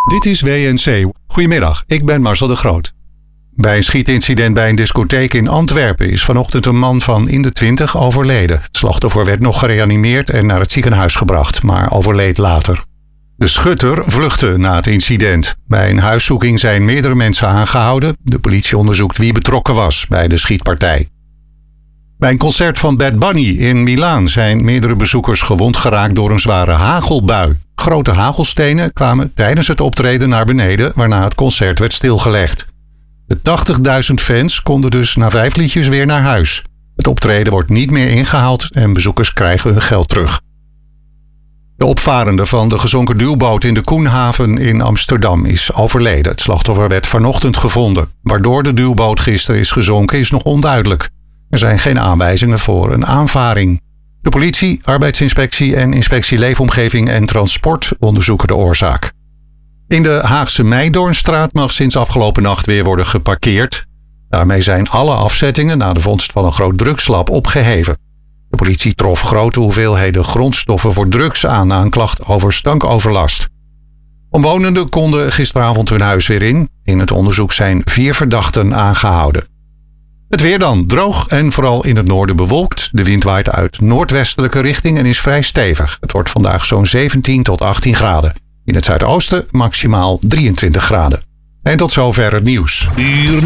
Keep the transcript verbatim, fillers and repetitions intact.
Dit is W N C. Goedemiddag, ik ben Marcel de Groot. Bij een schietincident bij een discotheek in Antwerpen is vanochtend een man van in de twintig overleden. Het slachtoffer werd nog gereanimeerd en naar het ziekenhuis gebracht, maar overleed later. De schutter vluchtte na het incident. Bij een huiszoeking zijn meerdere mensen aangehouden. De politie onderzoekt wie betrokken was bij de schietpartij. Bij een concert van Bad Bunny in Milaan zijn meerdere bezoekers gewond geraakt door een zware hagelbui. Grote hagelstenen kwamen tijdens het optreden naar beneden, waarna het concert werd stilgelegd. De tachtigduizend fans konden dus na vijf liedjes weer naar huis. Het optreden wordt niet meer ingehaald en bezoekers krijgen hun geld terug. De opvarende van de gezonken duwboot in de Koenhaven in Amsterdam is overleden. Het slachtoffer werd vanochtend gevonden. Waardoor de duwboot gisteren is gezonken is nog onduidelijk. Er zijn geen aanwijzingen voor een aanvaring. De politie, arbeidsinspectie en inspectie leefomgeving en transport onderzoeken de oorzaak. In de Haagse Meidoornstraat mag sinds afgelopen nacht weer worden geparkeerd. Daarmee zijn alle afzettingen na de vondst van een groot drugslab opgeheven. De politie trof grote hoeveelheden grondstoffen voor drugs aan na een klacht over stankoverlast. Omwonenden konden gisteravond hun huis weer in. In het onderzoek zijn vier verdachten aangehouden. Het weer dan, droog en vooral in het noorden bewolkt. De wind waait uit noordwestelijke richting en is vrij stevig. Het wordt vandaag zo'n zeventien tot achttien graden. In het zuidoosten maximaal drieëntwintig graden. En tot zover het nieuws.